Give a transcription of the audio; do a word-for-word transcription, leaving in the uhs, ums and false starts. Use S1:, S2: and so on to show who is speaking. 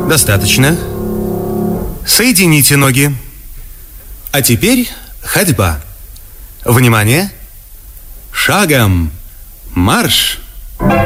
S1: Достаточно. Соедините ноги. А теперь ходьба. Внимание! Шагом марш!